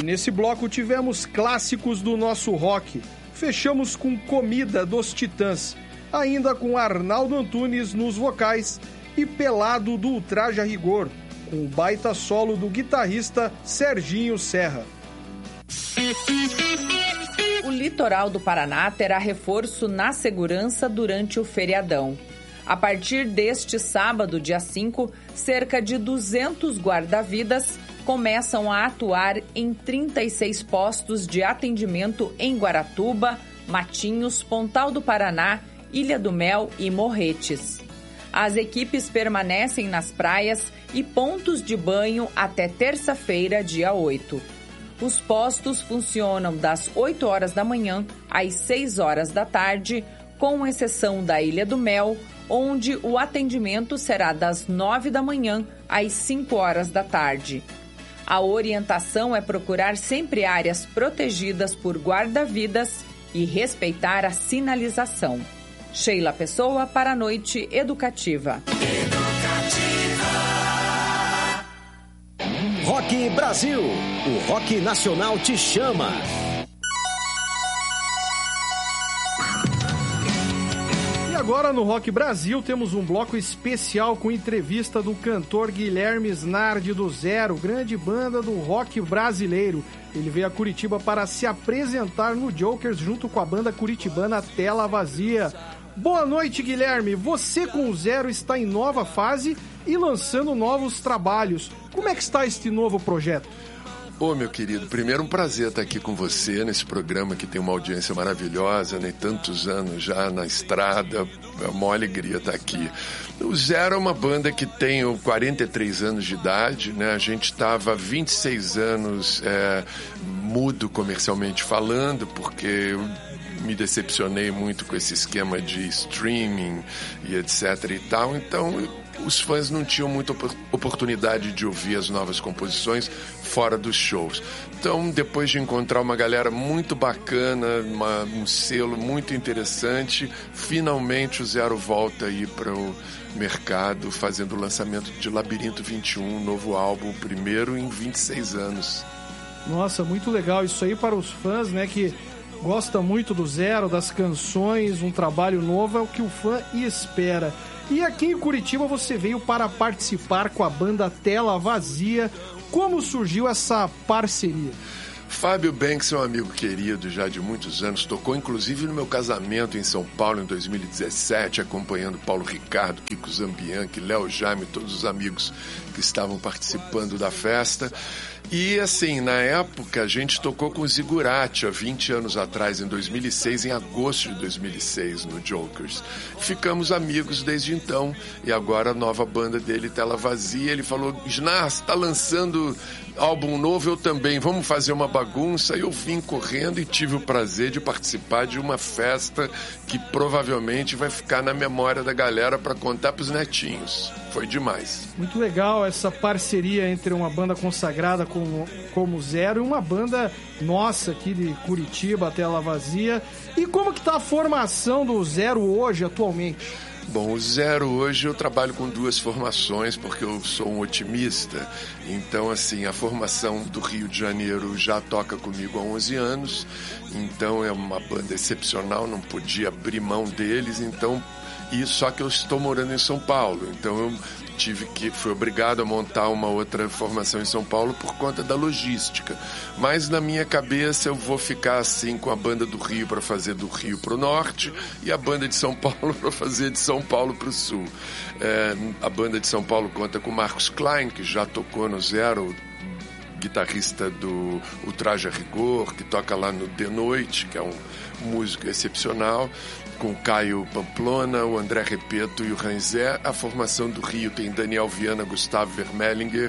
nesse bloco tivemos clássicos do nosso rock. Fechamos com Comida dos Titãs, ainda com Arnaldo Antunes nos vocais e Pelado do Ultraje a Rigor, com o baita solo do guitarrista Serginho Serra. O litoral do Paraná terá reforço na segurança durante o feriadão. A partir deste sábado, dia 5, cerca de 200 guarda-vidas começam a atuar em 36 postos de atendimento em Guaratuba, Matinhos, Pontal do Paraná, Ilha do Mel e Morretes. As equipes permanecem nas praias e pontos de banho até terça-feira, dia 8. Os postos funcionam das 8 horas da manhã às 6 horas da tarde, com exceção da Ilha do Mel, onde o atendimento será das 9 da manhã às 5 horas da tarde. A orientação é procurar sempre áreas protegidas por guarda-vidas e respeitar a sinalização. Sheila Pessoa para a Noite Educativa. Rock Brasil, o rock nacional te chama. E agora no Rock Brasil temos um bloco especial com entrevista do cantor Guilherme Snardi do Zero, grande banda do rock brasileiro. Ele veio a Curitiba para se apresentar no Jokers junto com a banda curitibana Tela Vazia. Boa noite, Guilherme. Você com o Zero está em nova fase e lançando novos trabalhos. Como é que está este novo projeto? Ô, meu querido, primeiro um prazer estar aqui com você nesse programa que tem uma audiência maravilhosa, né? Tantos anos já na estrada, é uma alegria estar aqui. O Zero é uma banda que tem 43 anos de idade, né? A gente estava há 26 anos mudo comercialmente falando, porque eu me decepcionei muito com esse esquema de streaming e etc e tal, então os fãs não tinham muita oportunidade de ouvir as novas composições fora dos shows. Então, depois de encontrar uma galera muito bacana, um selo muito interessante, finalmente o Zero volta aí para o mercado, fazendo o lançamento de Labirinto 21, um novo álbum, o primeiro em 26 anos. Nossa, muito legal isso aí para os fãs, né, que gosta muito do Zero, das canções, um trabalho novo, é o que o fã espera. E aqui em Curitiba você veio para participar com a banda Tela Vazia. Como surgiu essa parceria? Fábio Banks é um amigo querido já de muitos anos, tocou inclusive no meu casamento em São Paulo em 2017, acompanhando Paulo Ricardo, Kiko Zambianchi, Léo Jaime, todos os amigos que estavam participando da festa. E assim, na época a gente tocou com o Zigurati há 20 anos atrás, em 2006, em agosto de 2006, no Jokers. Ficamos amigos desde então, e agora a nova banda dele, Tela Vazia, ele falou: Snar, você tá lançando álbum novo, eu também, vamos fazer uma bagunça. E eu vim correndo e tive o prazer de participar de uma festa que provavelmente vai ficar na memória da galera para contar pros netinhos. Foi demais. Muito legal essa parceria entre uma banda consagrada como Zero e uma banda nossa aqui de Curitiba, Tela Vazia. E como que tá a formação do Zero hoje, atualmente? Bom, o Zero hoje eu trabalho com 2 formações, porque eu sou um otimista. Então, assim, a formação do Rio de Janeiro já toca comigo há 11 anos. Então, é uma banda excepcional, não podia abrir mão deles. Então, só que eu estou morando em São Paulo. Então, eu fui obrigado a montar uma outra formação em São Paulo por conta da logística. Mas na minha cabeça eu vou ficar assim com a banda do Rio para fazer do Rio para o norte e a banda de São Paulo para fazer de São Paulo para o sul. A banda de São Paulo conta com Marcos Klein, que já tocou no Zero, guitarrista do Ultraje a Rigor, que toca lá no De Noite, que é um músico excepcional, com o Caio Pamplona, o André Repeto e o Ranzé. A formação do Rio tem Daniel Viana, Gustavo Vermellinger,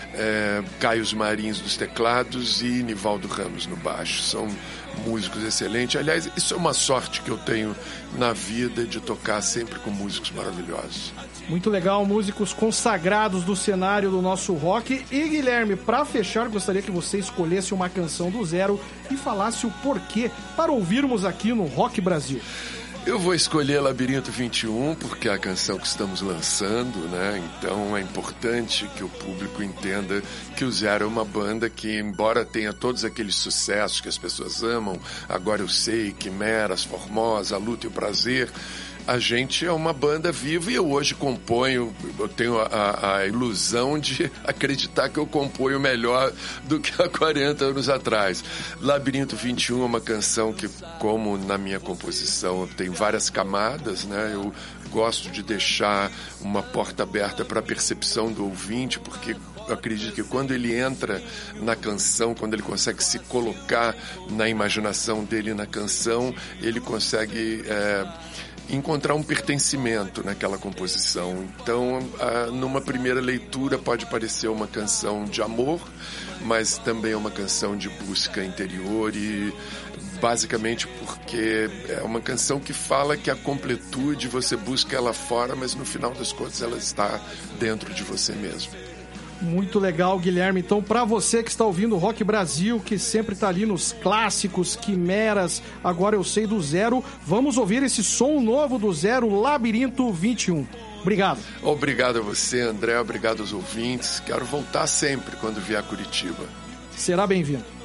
Caio Marins dos teclados e Nivaldo Ramos no baixo. São músicos excelentes. Aliás, isso é uma sorte que eu tenho na vida, de tocar sempre com músicos maravilhosos. Muito legal, músicos consagrados do cenário do nosso rock. E Guilherme, para fechar, gostaria que você escolhesse uma canção do Zero e falasse o porquê para ouvirmos aqui no Rock Brasil. Eu vou escolher Labirinto 21 porque é a canção que estamos lançando, né? Então é importante que o público entenda que o Zero é uma banda que, embora tenha todos aqueles sucessos que as pessoas amam, Agora Eu Sei, Quimeras, Formosa, A Luta e o Prazer, a gente é uma banda viva e eu hoje componho, eu tenho a ilusão de acreditar que eu componho melhor do que há 40 anos atrás. Labirinto 21 é uma canção que, como na minha composição, tem várias camadas, né? Eu gosto de deixar uma porta aberta para a percepção do ouvinte, porque eu acredito que quando ele entra na canção, quando ele consegue se colocar na imaginação dele na canção, ele consegue encontrar um pertencimento naquela composição. Então, numa primeira leitura pode parecer uma canção de amor, mas também é uma canção de busca interior e basicamente porque é uma canção que fala que a completude você busca ela fora, mas no final das contas ela está dentro de você mesmo. Muito legal, Guilherme. Então, para você que está ouvindo o Rock Brasil, que sempre está ali nos clássicos, Quimeras, Agora Eu Sei, do Zero, vamos ouvir esse som novo do Zero, Labirinto 21. Obrigado. Obrigado a você, André. Obrigado aos ouvintes. Quero voltar sempre quando vier a Curitiba. Será bem-vindo.